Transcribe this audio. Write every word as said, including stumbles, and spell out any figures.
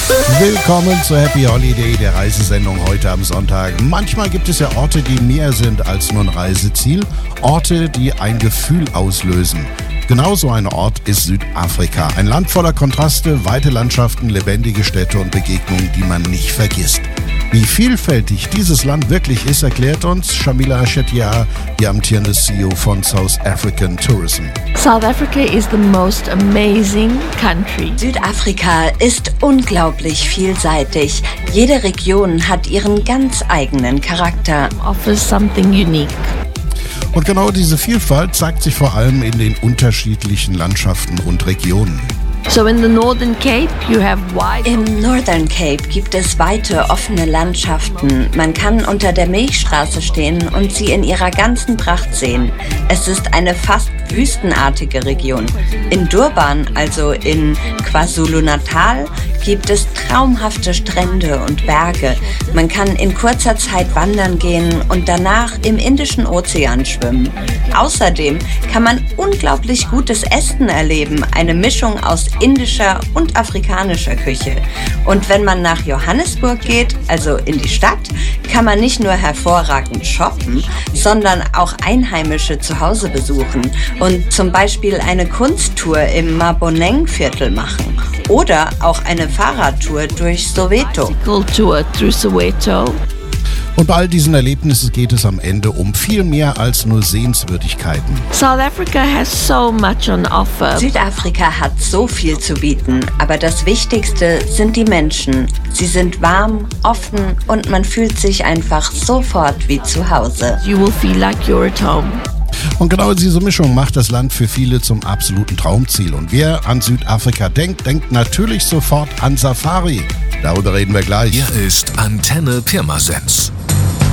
Willkommen zur Happy Holiday, der Reisesendung heute am Sonntag. Manchmal gibt es ja Orte, die mehr sind als nur ein Reiseziel. Orte, die ein Gefühl auslösen. Genau so ein Ort ist Südafrika. Ein Land voller Kontraste, weite Landschaften, lebendige Städte und Begegnungen, die man nicht vergisst. Wie vielfältig dieses Land wirklich ist, erklärt uns Shamila Chettiar, die amtierende C E O von South African Tourism. South Africa is the most amazing country. Südafrika ist unglaublich vielseitig. Jede Region hat ihren ganz eigenen Charakter. Offers something unique. Und genau diese Vielfalt zeigt sich vor allem in den unterschiedlichen Landschaften und Regionen. So in the Northern Cape you have wide... Im Northern Cape gibt es weite, offene Landschaften. Man kann unter der Milchstraße stehen und sie in ihrer ganzen Pracht sehen. Es ist eine fast wüstenartige Region. In Durban, also in KwaZulu-Natal, gibt es traumhafte Strände und Berge. Man kann in kurzer Zeit wandern gehen und danach im Indischen Ozean schwimmen. Außerdem kann man unglaublich gutes Essen erleben, eine Mischung aus indischer und afrikanischer Küche. Und wenn man nach Johannesburg geht, also in die Stadt, kann man nicht nur hervorragend shoppen, sondern auch Einheimische zu Hause besuchen und zum Beispiel eine Kunsttour im Maboneng-Viertel machen oder auch eine Fahrradtour durch Soweto. Tour through Soweto. Und bei all diesen Erlebnissen geht es am Ende um viel mehr als nur Sehenswürdigkeiten. South Africa has so much on offer. Südafrika hat so viel zu bieten, aber das Wichtigste sind die Menschen. Sie sind warm, offen und man fühlt sich einfach sofort wie zu Hause. You will feel like you're at home. Und genau diese Mischung macht das Land für viele zum absoluten Traumziel. Und wer an Südafrika denkt, denkt natürlich sofort an Safari. Darüber reden wir gleich. Hier ist Antenne Pirmasens.